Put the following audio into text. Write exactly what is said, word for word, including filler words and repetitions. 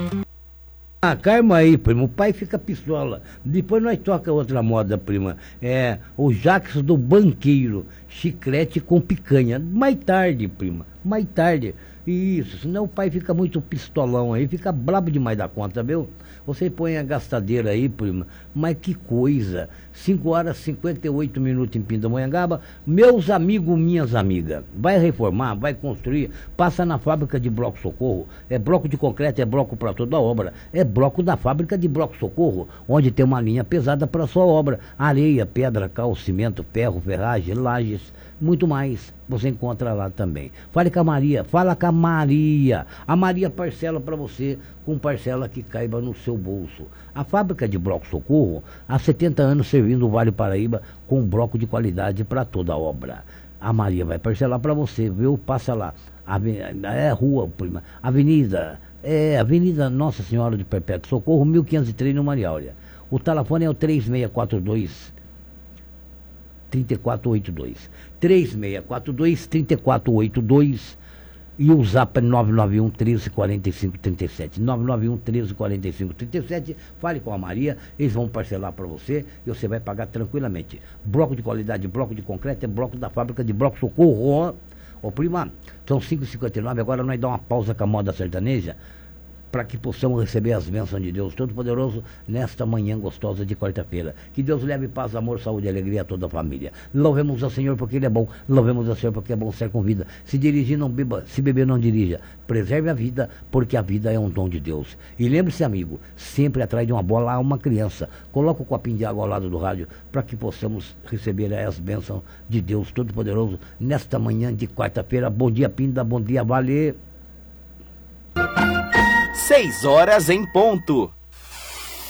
Ah, calma aí, prima. O pai fica pistola. Depois nós toca outra moda, prima. É o Jax do banqueiro. Chiclete com picanha. Mais tarde, prima. Mais tarde. Isso, senão o pai fica muito pistolão aí. Fica brabo demais da conta, viu? Você põe a gastadeira aí, prima. Mas que coisa. cinco horas e cinquenta e oito minutos em Pindamonhangaba. Meus amigos, minhas amigas. Vai reformar, vai construir. Passa na fábrica de Bloco Socorro. É bloco de concreto, é bloco para toda obra. É bloco da fábrica de Bloco Socorro, onde tem uma linha pesada para sua obra. Areia, pedra, cal, cimento, ferro, ferragem, lajes, muito mais. Você encontra lá também. Fale com a Maria, fala com a Maria. A Maria parcela para você com parcela que caiba no seu bolso. A fábrica de Bloco Socorro, há setenta anos servindo o Vale Paraíba com um bloco de qualidade para toda a obra. A Maria vai parcelar para você, viu? Passa lá. Avenida, é rua, prima. Avenida, é Avenida Nossa Senhora de Perpétuo Socorro, mil quinhentos e três no Maria Áurea. O telefone é o três seis quatro dois, três quatro oito dois. três seis quatro dois, três quatro oito dois. E o zap é nove nove um, treze, quarenta e cinco, trinta e sete. nove nove um, treze, quarenta e cinco, trinta e sete. Fale com a Maria, eles vão parcelar para você e você vai pagar tranquilamente. Bloco de qualidade, bloco de concreto, é bloco da fábrica de Bloco Socorro. Ô prima, são cinco e cinquenta e nove, agora nós damos uma pausa com a moda sertaneja para que possamos receber as bênçãos de Deus Todo-Poderoso nesta manhã gostosa de quarta-feira. Que Deus leve paz, amor, saúde e alegria a toda a família. Louvemos ao Senhor porque Ele é bom, louvemos ao Senhor porque é bom ser com vida. Se dirigir, não beba, se beber, não dirija. Preserve a vida, porque a vida é um dom de Deus. E lembre-se, amigo, sempre atrás de uma bola há uma criança. Coloca o copinho de água ao lado do rádio para que possamos receber as bênçãos de Deus Todo-Poderoso nesta manhã de quarta-feira. Bom dia, Pinda, bom dia, Vale. Seis horas em ponto.